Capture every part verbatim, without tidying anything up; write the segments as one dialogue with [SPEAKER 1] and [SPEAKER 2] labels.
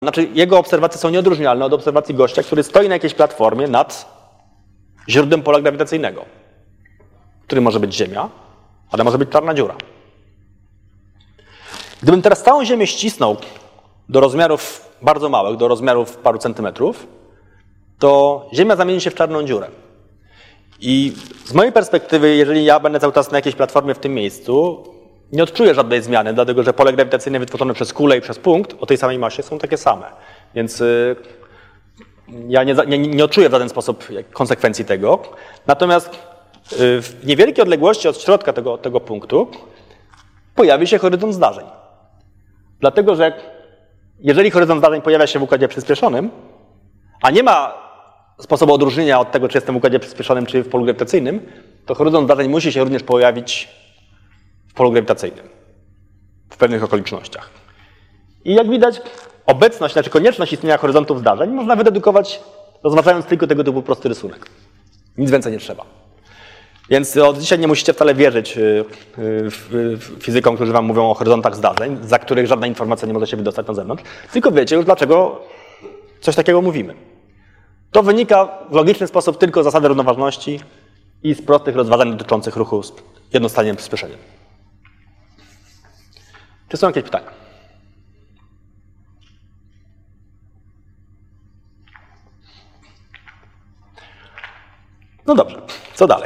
[SPEAKER 1] Znaczy, jego obserwacje są nieodróżnialne od obserwacji gościa, który stoi na jakiejś platformie nad źródłem pola grawitacyjnego, który może być Ziemia, ale może być czarna dziura. Gdybym teraz całą Ziemię ścisnął do rozmiarów bardzo małych, do rozmiarów paru centymetrów, to Ziemia zamieni się w czarną dziurę. I z mojej perspektywy, jeżeli ja będę cały czas na jakiejś platformie w tym miejscu, nie odczuję żadnej zmiany, dlatego że pole grawitacyjne wytworzone przez kulę i przez punkt o tej samej masie są takie same. Więc y, ja nie, nie, nie odczuję w żaden sposób konsekwencji tego. Natomiast y, w niewielkiej odległości od środka tego, tego punktu pojawi się horyzont zdarzeń. Dlatego że jeżeli horyzont zdarzeń pojawia się w układzie przyspieszonym, a nie ma sposobu odróżnienia od tego, czy jestem w układzie przyspieszonym, czy w polu grawitacyjnym, to horyzont zdarzeń musi się również pojawić w polu grawitacyjnym w pewnych okolicznościach. I jak widać, obecność, znaczy konieczność istnienia horyzontów zdarzeń można wydedukować, rozważając tylko tego typu prosty rysunek. Nic więcej nie trzeba. Więc od dzisiaj nie musicie wcale wierzyć w fizykom, którzy wam mówią o horyzontach zdarzeń, za których żadna informacja nie może się wydostać na zewnątrz, tylko wiecie już, dlaczego coś takiego mówimy. To wynika w logiczny sposób tylko z zasady równoważności i z prostych rozważań dotyczących ruchu z jednostronnym przyspieszeniem. Czy są jakieś pytania? No dobrze, co dalej?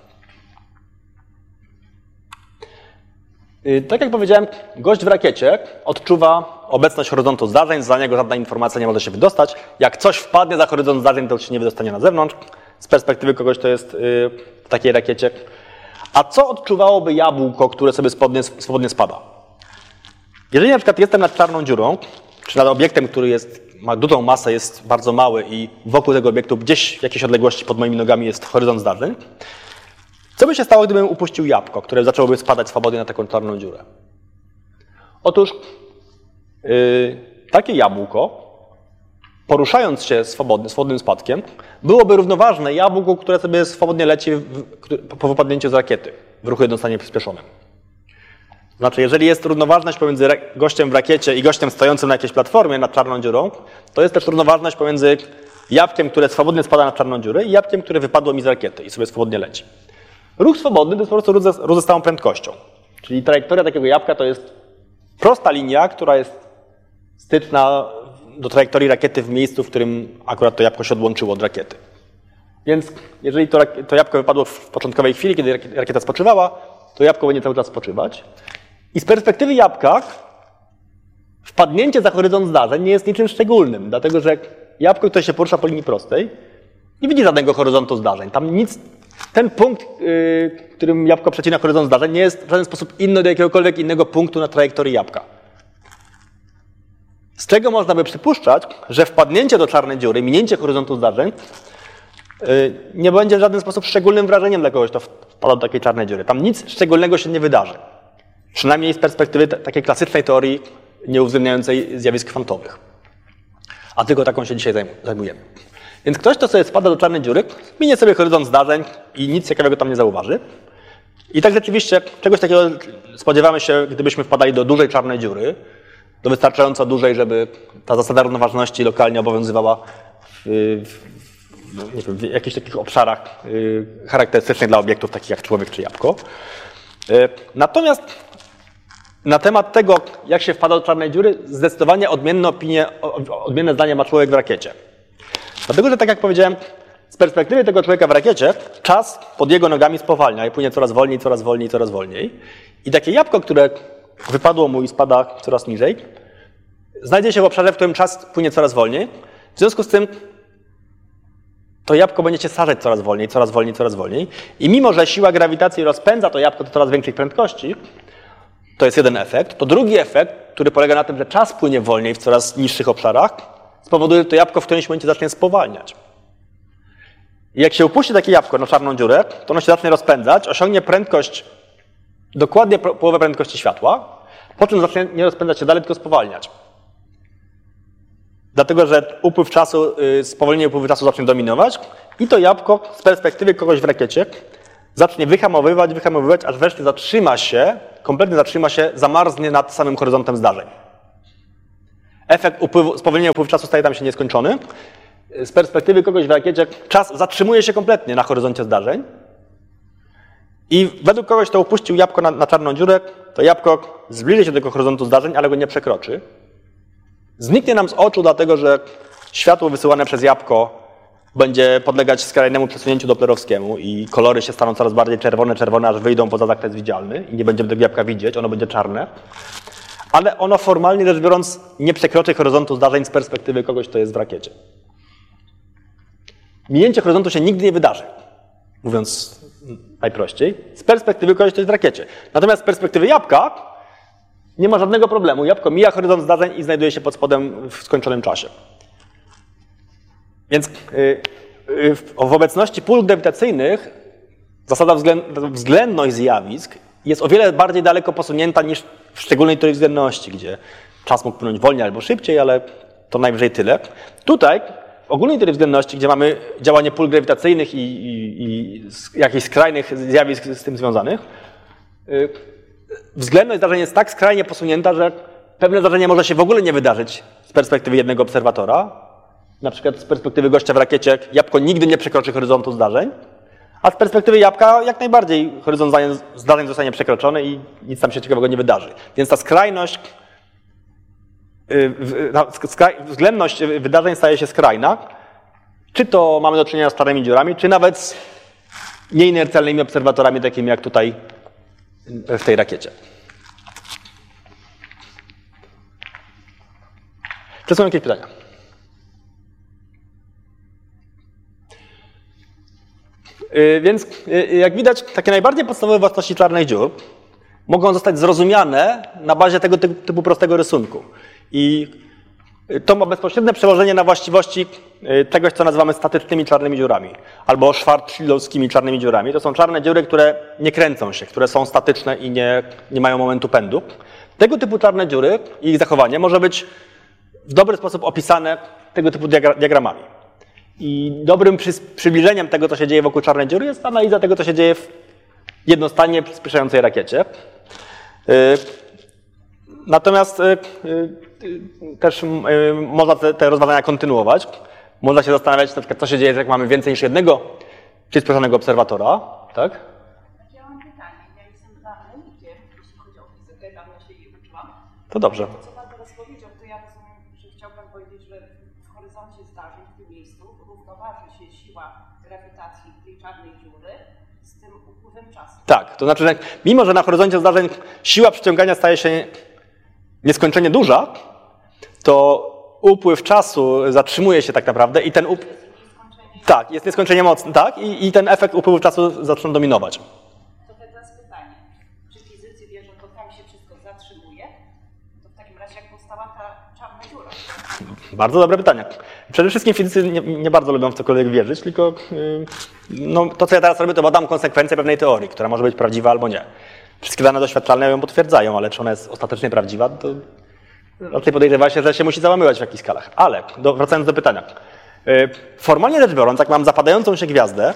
[SPEAKER 1] Tak jak powiedziałem, gość w rakiecie odczuwa obecność horyzontu zdarzeń, za niego żadna informacja nie może się wydostać. Jak coś wpadnie za horyzont zdarzeń, to już się nie wydostanie na zewnątrz. Z perspektywy kogoś to jest w takiej rakiecie. A co odczuwałoby jabłko, które sobie swobodnie spada? Jeżeli na przykład jestem nad czarną dziurą, czy nad obiektem, który jest, ma dużą masę, jest bardzo mały i wokół tego obiektu gdzieś w jakiejś odległości pod moimi nogami jest horyzont zdarzeń, co by się stało, gdybym upuścił jabłko, które zaczęłoby spadać swobodnie na taką czarną dziurę? Otóż yy, takie jabłko, poruszając się swobodny, swobodnym spadkiem, byłoby równoważne jabłku, które sobie swobodnie leci w, po wypadnięciu z rakiety w ruchu jednostronnie przyspieszonym. Znaczy, jeżeli jest równoważność pomiędzy gościem w rakiecie i gościem stojącym na jakiejś platformie nad czarną dziurą, to jest też równoważność pomiędzy jabłkiem, które swobodnie spada na czarną dziurę i jabłkiem, które wypadło mi z rakiety i sobie swobodnie leci. Ruch swobodny to jest po prostu ruch ze, ruch ze stałą prędkością. Czyli trajektoria takiego jabłka to jest prosta linia, która jest styczna do trajektorii rakiety w miejscu, w którym akurat to jabłko się odłączyło od rakiety. Więc jeżeli to, to jabłko wypadło w początkowej chwili, kiedy rakieta spoczywała, to jabłko będzie cały czas spoczywać. I z perspektywy jabłka wpadnięcie za horyzont zdarzeń nie jest niczym szczególnym, dlatego że jabłko, które się porusza po linii prostej, nie widzi żadnego horyzontu zdarzeń. Tam nic, ten punkt, yy, którym jabłko przecina horyzont zdarzeń, nie jest w żaden sposób inny do jakiegokolwiek innego punktu na trajektorii jabłka. Z czego można by przypuszczać, że wpadnięcie do czarnej dziury, minięcie horyzontu zdarzeń yy, nie będzie w żaden sposób szczególnym wrażeniem dla kogoś, kto wpada do takiej czarnej dziury. Tam nic szczególnego się nie wydarzy. Przynajmniej z perspektywy takiej klasycznej teorii nieuwzględniającej zjawisk kwantowych. A tylko taką się dzisiaj zajmujemy. Więc ktoś, kto sobie spada do czarnej dziury, minie sobie horyzont zdarzeń i nic ciekawego tam nie zauważy. I tak rzeczywiście czegoś takiego spodziewamy się, gdybyśmy wpadali do dużej czarnej dziury, do wystarczająco dużej, żeby ta zasada równoważności lokalnie obowiązywała w, w, nie wiem, w jakichś takich obszarach charakterystycznych dla obiektów takich jak człowiek czy jabłko. Natomiast na temat tego, jak się wpada do czarnej dziury, zdecydowanie odmienne opinie, odmienne zdanie ma człowiek w rakiecie. Dlatego, że tak jak powiedziałem, z perspektywy tego człowieka w rakiecie, czas pod jego nogami spowalnia i płynie coraz wolniej, coraz wolniej, coraz wolniej. I takie jabłko, które wypadło mu i spada coraz niżej, znajdzie się w obszarze, w którym czas płynie coraz wolniej. W związku z tym to jabłko będzie się starzeć coraz wolniej, coraz wolniej, coraz wolniej. I mimo, że siła grawitacji rozpędza to jabłko do coraz większej prędkości, to jest jeden efekt, to drugi efekt, który polega na tym, że czas płynie wolniej w coraz niższych obszarach, spowoduje, że to jabłko w którymś momencie zacznie spowalniać. I jak się upuści takie jabłko na czarną dziurę, to ono się zacznie rozpędzać, osiągnie prędkość, dokładnie połowę prędkości światła, po czym zacznie nie rozpędzać się dalej, tylko spowalniać. Dlatego, że upływ czasu, spowolnienie upływu czasu zacznie dominować i to jabłko z perspektywy kogoś w rakiecie zacznie wyhamowywać, wyhamowywać, aż wreszcie zatrzyma się, kompletnie zatrzyma się, zamarznie nad samym horyzontem zdarzeń. efekt upływu, spowolnienia upływu czasu staje tam się nieskończony. Z perspektywy kogoś w rakiecie czas zatrzymuje się kompletnie na horyzoncie zdarzeń i według kogoś, kto upuścił jabłko na, na czarną dziurę, to jabłko zbliży się do tego horyzontu zdarzeń, ale go nie przekroczy. Zniknie nam z oczu, dlatego że światło wysyłane przez jabłko będzie podlegać skrajnemu przesunięciu doplerowskiemu i kolory się staną coraz bardziej czerwone, czerwone, aż wyjdą poza zakres widzialny i nie będziemy tego jabłka widzieć, ono będzie czarne. Ale ono formalnie rzecz biorąc nie przekroczy horyzontu zdarzeń z perspektywy kogoś, kto jest w rakiecie. Minięcie horyzontu się nigdy nie wydarzy, mówiąc najprościej, z perspektywy kogoś, kto jest w rakiecie. Natomiast z perspektywy jabłka nie ma żadnego problemu. Jabłko mija horyzont zdarzeń i znajduje się pod spodem w skończonym czasie. Więc yy, yy, w obecności pól grawitacyjnych zasada względność zjawisk jest o wiele bardziej daleko posunięta niż w szczególnej teorii względności, gdzie czas mógł płynąć wolniej albo szybciej, ale to najwyżej tyle. Tutaj w ogólnej teorii względności, gdzie mamy działanie pól grawitacyjnych i, i, i jakichś skrajnych zjawisk z tym związanych, yy, względność zdarzeń jest tak skrajnie posunięta, że pewne zdarzenie może się w ogóle nie wydarzyć z perspektywy jednego obserwatora. Na przykład z perspektywy gościa w rakiecie jabłko nigdy nie przekroczy horyzontu zdarzeń, a z perspektywy jabłka jak najbardziej horyzont zdarzeń zostanie przekroczony i nic tam się ciekawego nie wydarzy. Więc ta skrajność, względność wydarzeń staje się skrajna. Czy to mamy do czynienia z czarnymi dziurami, czy nawet z nieinercjalnymi obserwatorami, takimi jak tutaj w tej rakiecie. Czy są jakieś pytania? Więc jak widać, takie najbardziej podstawowe własności czarnych dziur mogą zostać zrozumiane na bazie tego typu, typu prostego rysunku. I to ma bezpośrednie przełożenie na właściwości czegoś, co nazywamy statycznymi czarnymi dziurami albo schwarzschildowskimi czarnymi dziurami. To są czarne dziury, które nie kręcą się, które są statyczne i nie, nie mają momentu pędu. Tego typu czarne dziury i ich zachowanie może być w dobry sposób opisane tego typu diagramami. I dobrym przybliżeniem tego, co się dzieje wokół czarnej dziury, jest analiza tego, co się dzieje w jednostanie przyspieszającej rakiecie. Natomiast też można te, te rozwiązania kontynuować. Można się zastanawiać, na przykład, co się dzieje, jak mamy więcej niż jednego przyspieszonego obserwatora. Tak?
[SPEAKER 2] Ja mam pytanie. Ja jestem analitykiem, jeśli chodzi o fizykę, dawno się jej uczyłam.
[SPEAKER 1] To dobrze.
[SPEAKER 2] To, co Pan teraz powiedział, to ja rozumiem, że chciał Pan powiedzieć, że w horyzoncie zdarzeń w tym miejscu równoważy się siła grawitacji tej czarnej dziury z tym upływem czasu.
[SPEAKER 1] Tak, to znaczy, że mimo że na horyzoncie zdarzeń siła przyciągania staje się nieskończenie duża, to upływ czasu zatrzymuje się tak naprawdę i ten upływ... Tak, jest nieskończenie mocny, tak, i, i ten efekt upływu czasu zaczyna dominować.
[SPEAKER 2] To teraz pytanie, czy fizycy wierzą, że tam się wszystko zatrzymuje? To w takim razie jak powstała ta czarna dziura?
[SPEAKER 1] Bardzo dobre pytanie. Przede wszystkim fizycy nie, nie bardzo lubią w cokolwiek wierzyć, tylko yy, no, to, co ja teraz robię, to badam konsekwencje pewnej teorii, która może być prawdziwa albo nie. Wszystkie dane doświadczalne ją potwierdzają, ale czy ona jest ostatecznie prawdziwa, to raczej podejrzewa się, że się musi załamywać w jakichś skalach. Ale do, wracając do pytania. Yy, formalnie rzecz biorąc, jak mam zapadającą się gwiazdę,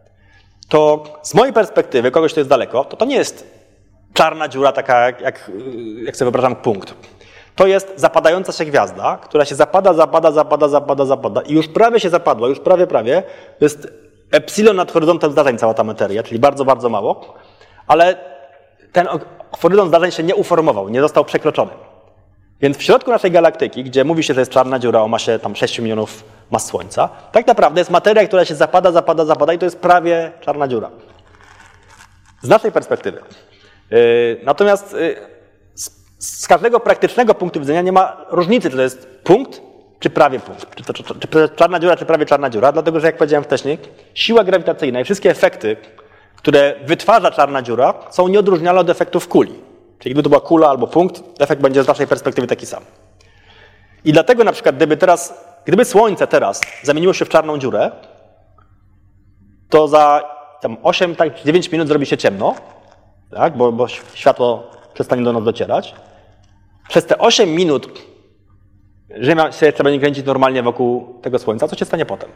[SPEAKER 1] to z mojej perspektywy, kogoś, kto jest daleko, to to nie jest czarna dziura, taka jak, jak, jak sobie wyobrażam punkt. To jest zapadająca się gwiazda, która się zapada, zapada, zapada, zapada, zapada i już prawie się zapadła, już prawie, prawie. To jest epsilon nad horyzontem zdarzeń cała ta materia, czyli bardzo, bardzo mało, ale ten horyzont zdarzeń się nie uformował, nie został przekroczony. Więc w środku naszej galaktyki, gdzie mówi się, że jest czarna dziura o masie tam sześć milionów mas Słońca, tak naprawdę jest materia, która się zapada, zapada, zapada i to jest prawie czarna dziura. Z naszej perspektywy. Yy, natomiast yy, z każdego praktycznego punktu widzenia nie ma różnicy, czy to jest punkt, czy prawie punkt. Czy to, czy, czy to jest czarna dziura, czy prawie czarna dziura. Dlatego, że jak powiedziałem wcześniej, siła grawitacyjna i wszystkie efekty, które wytwarza czarna dziura, są nieodróżnialne od efektów kuli. Czyli gdyby to była kula albo punkt, efekt będzie z naszej perspektywy taki sam. I dlatego na przykład, gdyby teraz, gdyby Słońce teraz zamieniło się w czarną dziurę, to za tam osiem, tak, dziewięć minut zrobi się ciemno, tak, bo, bo światło przestanie do nas docierać. Przez te osiem minut Ziemia się jeszcze będzie kręcić normalnie wokół tego Słońca. Co się stanie potem?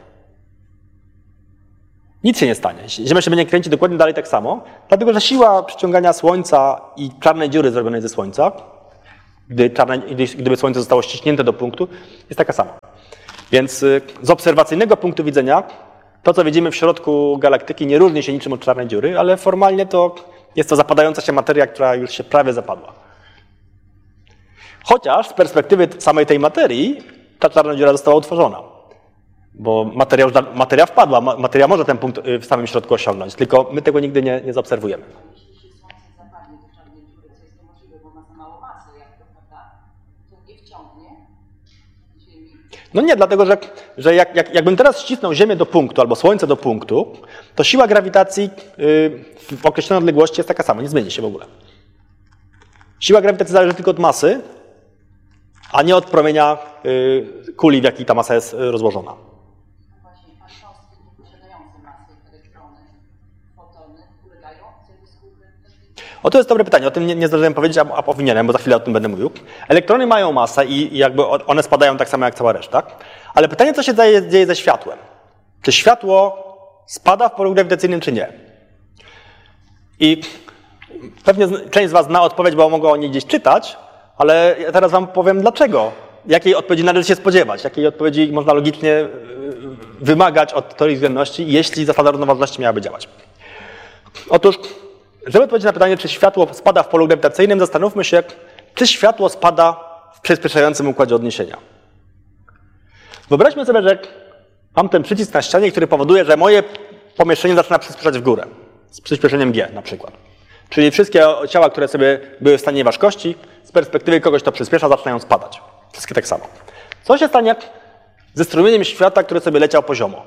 [SPEAKER 1] Nic się nie stanie. Ziemia się będzie kręcić dokładnie dalej tak samo, dlatego że siła przyciągania Słońca i czarnej dziury zrobionej ze Słońca gdy, czarne, gdyby Słońce zostało ściśnięte do punktu, jest taka sama. Więc z obserwacyjnego punktu widzenia to, co widzimy w środku galaktyki, nie różni się niczym od czarnej dziury, ale formalnie to jest to zapadająca się materia, która już się prawie zapadła. Chociaż z perspektywy samej tej materii ta czarna dziura została utworzona. Bo materia, już, materia wpadła, materia może ten punkt w samym środku osiągnąć, tylko my tego nigdy nie, nie zaobserwujemy.
[SPEAKER 2] Jeśli się Słońce zapadnie do czarnej dziury, co jest to możliwe, bo ma za mało masy, jak to prawda, to nie wciągnie Ziemi.
[SPEAKER 1] No nie, dlatego że, że jak, jak, jakbym teraz ścisnął Ziemię do punktu albo Słońce do punktu, to siła grawitacji yy, w określonej odległości jest taka sama, nie zmieni się w ogóle. Siła grawitacji zależy tylko od masy, a nie od promienia yy, kuli, w jakiej ta masa jest yy, rozłożona.
[SPEAKER 2] Właśnie, a cząstki nieposiadające masy, elektrony, fotony ulegają zjawisku grawitacji?
[SPEAKER 1] O, to jest dobre pytanie, o tym nie, nie zdążyłem powiedzieć, a, a powinienem, bo za chwilę o tym będę mówił. Elektrony mają masę i, i jakby one spadają tak samo jak cała reszta, ale pytanie, co się dzieje, dzieje ze światłem? Czy światło spada w polu grawitacyjnym, czy nie? I pewnie część z was zna odpowiedź, bo mogą o niej gdzieś czytać, ale ja teraz wam powiem dlaczego. Jakiej odpowiedzi należy się spodziewać, jakiej odpowiedzi można logicznie wymagać od teorii względności, jeśli zasada równoważności miałaby działać. Otóż, żeby odpowiedzieć na pytanie, czy światło spada w polu grawitacyjnym, zastanówmy się, czy światło spada w przyspieszającym układzie odniesienia. Wyobraźmy sobie, że mam ten przycisk na ścianie, który powoduje, że moje pomieszczenie zaczyna przyspieszać w górę. Z przyspieszeniem G na przykład. Czyli wszystkie ciała, które sobie były w stanie ważkości, z perspektywy kogoś to przyspiesza, zaczynają spadać. Wszystkie tak samo. Co się stanie ze strumieniem światła, który sobie leciał poziomo?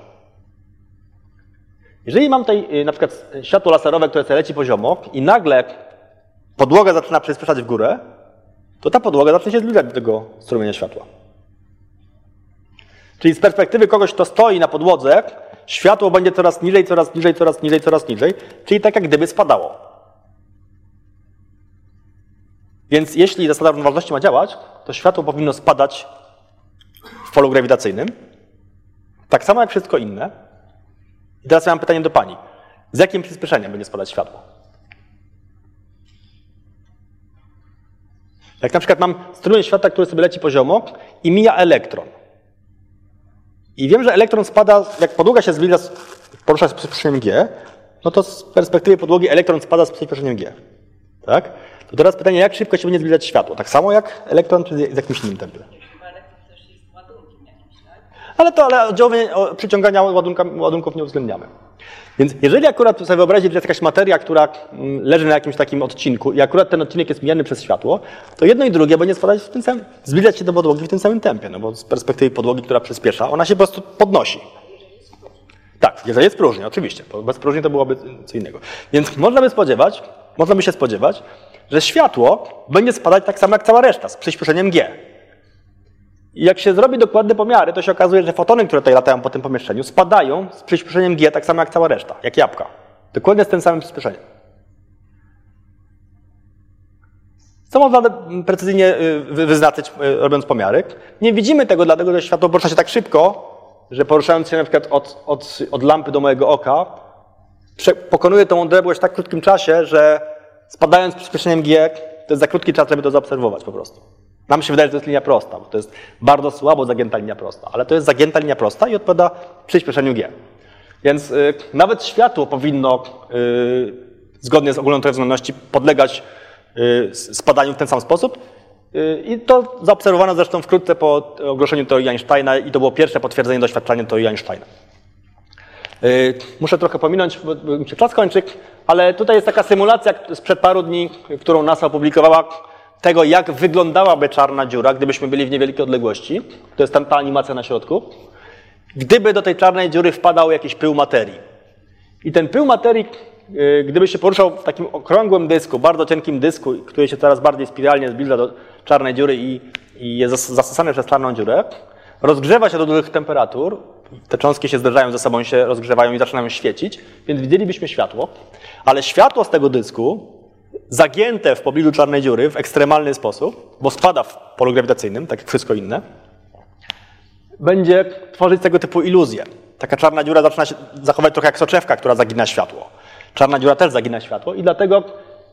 [SPEAKER 1] Jeżeli mam tutaj na przykład światło laserowe, które sobie leci poziomo i nagle podłoga zaczyna przyspieszać w górę, to ta podłoga zacznie się zbliżać do tego strumienia światła. Czyli z perspektywy kogoś, kto stoi na podłodze, światło będzie coraz niżej, coraz niżej, coraz niżej, coraz niżej, czyli tak jak gdyby spadało. Więc jeśli zasada równoważności ma działać, to światło powinno spadać w polu grawitacyjnym, tak samo jak wszystko inne. I teraz ja mam pytanie do pani. Z jakim przyspieszeniem będzie spadać światło? Jak na przykład mam strumień światła, który sobie leci poziomo i mija elektron. I wiem, że elektron spada, jak podłoga się zbliża, porusza z przyspieszeniem G, no to z perspektywy podłogi elektron spada z przyspieszeniem G. Tak? To teraz pytanie, jak szybko się będzie zbliżać światło? Tak samo jak elektron, czy z jakimś innym tempem?
[SPEAKER 2] Chyba elektron też jest ładunkiem jakimś, tak?
[SPEAKER 1] Ale to, ale oddziaływanie, przyciągania ładunka, ładunków nie uwzględniamy. Więc jeżeli akurat sobie wyobrazić, że jest jakaś materia, która leży na jakimś takim odcinku i akurat ten odcinek jest mijany przez światło, to jedno i drugie będzie spadać w tym samym, zbliżać się do podłogi w tym samym tempie, no bo z perspektywy podłogi, która przyspiesza, ona się po prostu podnosi. Tak, jeżeli jest próżnia, oczywiście, bo bez próżni to byłoby co innego. Więc można by spodziewać, można by się spodziewać, że światło będzie spadać tak samo jak cała reszta, z przyspieszeniem G. I jak się zrobi dokładne pomiary, to się okazuje, że fotony, które tutaj latają po tym pomieszczeniu, spadają z przyspieszeniem G tak samo jak cała reszta, jak jabłka. Dokładnie z tym samym przyspieszeniem. Co można precyzyjnie wyznaczyć, robiąc pomiary? Nie widzimy tego, dlatego że światło porusza się tak szybko, że poruszając się na przykład od, od, od lampy do mojego oka, pokonuje tą odległość w tak krótkim czasie, że spadając z przyspieszeniem G, to jest za krótki czas, żeby to zaobserwować po prostu. Nam się wydaje, że to jest linia prosta, bo to jest bardzo słabo zagięta linia prosta, ale to jest zagięta linia prosta i odpowiada przyspieszeniu G. Więc y, nawet światło powinno, y, zgodnie z ogólną teorią względności, podlegać y, spadaniu w ten sam sposób. Y, I to zaobserwowano zresztą wkrótce po ogłoszeniu teorii Einsteina i to było pierwsze potwierdzenie doświadczenia teorii Einsteina. Y, muszę trochę pominąć, bo mi się czas kończy, ale tutaj jest taka symulacja sprzed paru dni, którą NASA opublikowała, tego, jak wyglądałaby czarna dziura, gdybyśmy byli w niewielkiej odległości. To jest tam ta animacja na środku. Gdyby do tej czarnej dziury wpadał jakiś pył materii. I ten pył materii, gdyby się poruszał w takim okrągłym dysku, bardzo cienkim dysku, który się coraz bardziej spiralnie zbliża do czarnej dziury i, i jest zasysany przez czarną dziurę, rozgrzewa się do dużych temperatur, te cząstki się zderzają ze sobą, się rozgrzewają i zaczynają świecić, więc widzielibyśmy światło, ale światło z tego dysku, zagięte w pobliżu czarnej dziury w ekstremalny sposób, bo spada w polu grawitacyjnym, tak jak wszystko inne, będzie tworzyć tego typu iluzję. Taka czarna dziura zaczyna się zachować trochę jak soczewka, która zagina światło. Czarna dziura też zagina światło i dlatego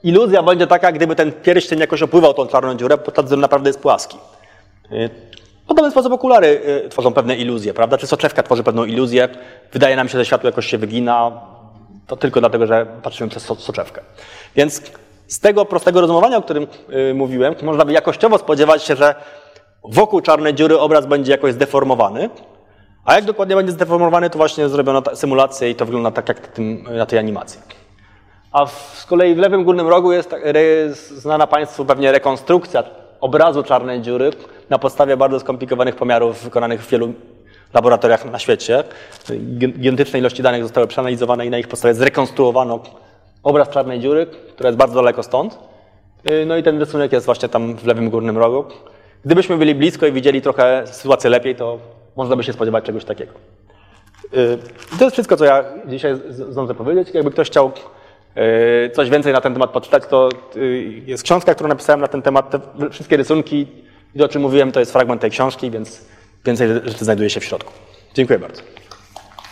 [SPEAKER 1] iluzja będzie taka, gdyby ten pierścień jakoś opływał tą czarną dziurę, bo ta dziura naprawdę jest płaski. W podobny sposób okulary tworzą pewne iluzje, prawda? Czy soczewka tworzy pewną iluzję, wydaje nam się, że światło jakoś się wygina, to tylko dlatego, że patrzymy przez soczewkę. Więc z tego prostego rozumowania, o którym mówiłem, można by jakościowo spodziewać się, że wokół czarnej dziury obraz będzie jakoś zdeformowany, a jak dokładnie będzie zdeformowany, to właśnie zrobiono symulację i to wygląda tak jak tym, na tej animacji. A w, z kolei w lewym górnym rogu jest, jest znana Państwu pewnie rekonstrukcja obrazu czarnej dziury na podstawie bardzo skomplikowanych pomiarów wykonanych w wielu laboratoriach na świecie. Gigantyczne ilości danych zostały przeanalizowane i na ich podstawie zrekonstruowano obraz czarnej dziury, która jest bardzo daleko stąd. No i ten rysunek jest właśnie tam w lewym górnym rogu. Gdybyśmy byli blisko i widzieli trochę sytuację lepiej, to można by się spodziewać czegoś takiego. I to jest wszystko, co ja dzisiaj zdążę powiedzieć. Jakby ktoś chciał coś więcej na ten temat poczytać, to jest książka, którą napisałem na ten temat. Te wszystkie rysunki i to, o czym mówiłem, to jest fragment tej książki, więc więcej rzeczy znajduje się w środku. Dziękuję bardzo.